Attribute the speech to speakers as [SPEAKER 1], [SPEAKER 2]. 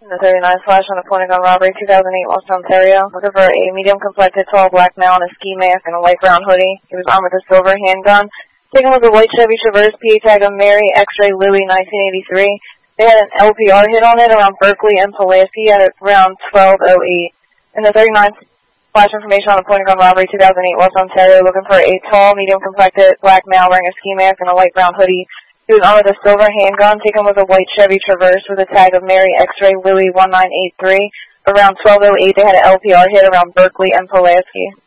[SPEAKER 1] The 39 flash on a point of gun robbery, 2008 West Ontario. Looking for a medium complected tall black male in a ski mask and a light brown hoodie. He was armed with a silver handgun. Taken with a white Chevy Traverse, PA tag of Mary X-Ray Louie 1983. They had an LPR hit on it around Berkeley and Pulaski at around 12:08. And the 39 flash information on a point of gun robbery, 2008 West Ontario. Looking for a tall, medium complected black male wearing a ski mask and a light brown hoodie. He was armed with a silver handgun, taken with a white Chevy Traverse with a tag of Mary X-Ray Louie 1983. Around 12:08, they had an LPR hit around Berkeley and Pulaski.